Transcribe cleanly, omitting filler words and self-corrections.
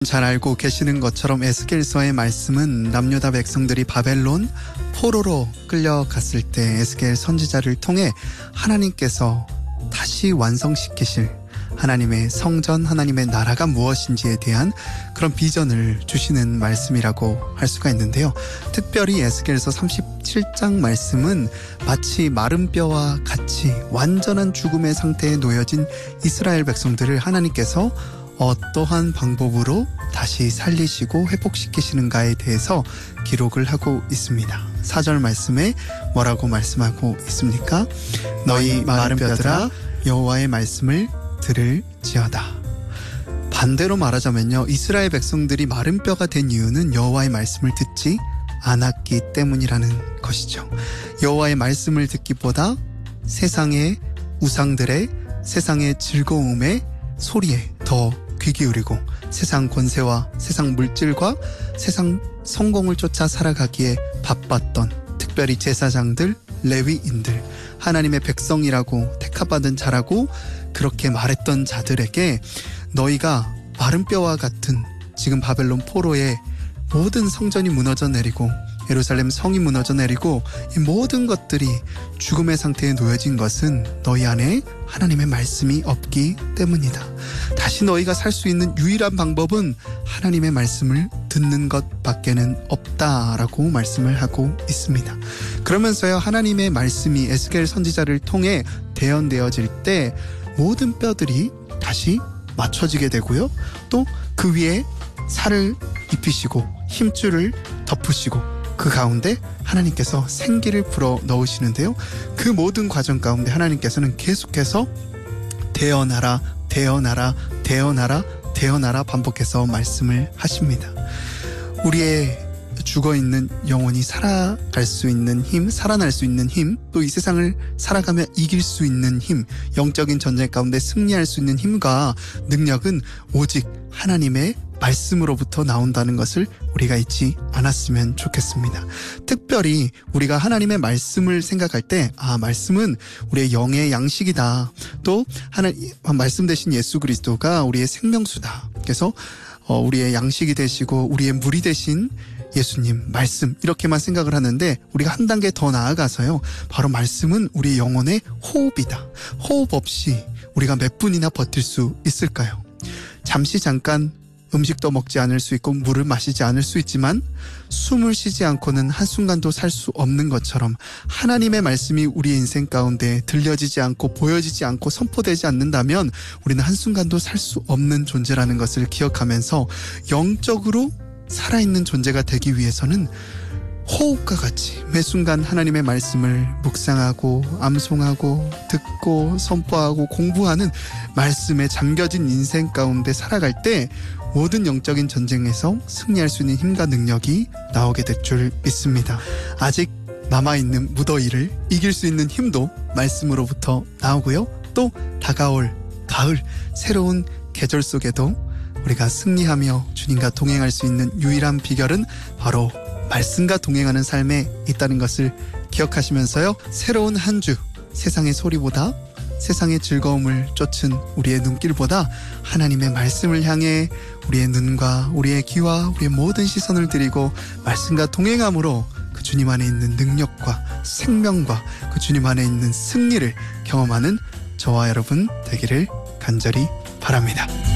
잘 알고 계시는 것처럼 에스겔서의 말씀은 남유다 백성들이 바벨론 포로로 끌려갔을 때 에스겔 선지자를 통해 하나님께서 다시 완성시키실 하나님의 성전, 하나님의 나라가 무엇인지에 대한 그런 비전을 주시는 말씀이라고 할 수가 있는데요. 특별히 에스겔서 37장 말씀은 마치 마른 뼈와 같이 완전한 죽음의 상태에 놓여진 이스라엘 백성들을 하나님께서 어떠한 방법으로 다시 살리시고 회복시키시는가에 대해서 기록을 하고 있습니다. 4절 말씀에 뭐라고 말씀하고 있습니까? 너희 마른 뼈들아 여호와의 말씀을 들을지어다. 반대로 말하자면요, 이스라엘 백성들이 마른 뼈가 된 이유는 여호와의 말씀을 듣지 않았기 때문이라는 것이죠. 여호와의 말씀을 듣기보다 세상의 우상들의, 세상의 즐거움의 소리에 더 귀 기울이고 세상 권세와 세상 물질과 세상 성공을 쫓아 살아가기에 바빴던 특별히 제사장들, 레위인들, 하나님의 백성이라고 택함받은 자라고 그렇게 말했던 자들에게 너희가 마른 뼈와 같은 지금 바벨론 포로의 모든 성전이 무너져 내리고 예루살렘 성이 무너져 내리고 이 모든 것들이 죽음의 상태에 놓여진 것은 너희 안에 하나님의 말씀이 없기 때문이다. 다시 너희가 살 수 있는 유일한 방법은 하나님의 말씀을 듣는 것밖에는 없다라고 말씀을 하고 있습니다. 그러면서요, 하나님의 말씀이 에스겔 선지자를 통해 대언되어질 때 모든 뼈들이 다시 맞춰지게 되고요, 또 그 위에 살을 입히시고 힘줄을 덮으시고 그 가운데 하나님께서 생기를 불어 넣으시는데요, 그 모든 과정 가운데 하나님께서는 계속해서 대언하라, 대언하라, 대언하라, 대언하라 반복해서 말씀을 하십니다. 우리의 죽어있는 영혼이 살아갈 수 있는 힘, 살아날 수 있는 힘, 또 이 세상을 살아가며 이길 수 있는 힘, 영적인 전쟁 가운데 승리할 수 있는 힘과 능력은 오직 하나님의 말씀으로부터 나온다는 것을 우리가 잊지 않았으면 좋겠습니다. 특별히 우리가 하나님의 말씀을 생각할 때, 말씀은 우리의 영의 양식이다. 또 말씀 대신 예수 그리스도가 우리의 생명수다. 그래서 우리의 양식이 되시고 우리의 물이 되신 예수님, 말씀, 이렇게만 생각을 하는데 우리가 한 단계 더 나아가서요, 바로 말씀은 우리 영혼의 호흡이다. 호흡 없이 우리가 몇 분이나 버틸 수 있을까요? 잠깐 음식도 먹지 않을 수 있고 물을 마시지 않을 수 있지만 숨을 쉬지 않고는 한순간도 살 수 없는 것처럼 하나님의 말씀이 우리의 인생 가운데 들려지지 않고 보여지지 않고 선포되지 않는다면 우리는 한순간도 살 수 없는 존재라는 것을 기억하면서 영적으로 살아있는 존재가 되기 위해서는 호흡과 같이 매 순간 하나님의 말씀을 묵상하고 암송하고 듣고 선포하고 공부하는 말씀에 잠겨진 인생 가운데 살아갈 때 모든 영적인 전쟁에서 승리할 수 있는 힘과 능력이 나오게 될 줄 믿습니다. 아직 남아있는 무더위를 이길 수 있는 힘도 말씀으로부터 나오고요, 또 다가올 가을 새로운 계절 속에도 우리가 승리하며 주님과 동행할 수 있는 유일한 비결은 바로 말씀과 동행하는 삶에 있다는 것을 기억하시면서요, 새로운 한 주, 세상의 소리보다, 세상의 즐거움을 쫓은 우리의 눈길보다 하나님의 말씀을 향해 우리의 눈과 우리의 귀와 우리의 모든 시선을 드리고 말씀과 동행함으로 그 주님 안에 있는 능력과 생명과 그 주님 안에 있는 승리를 경험하는 저와 여러분 되기를 간절히 바랍니다.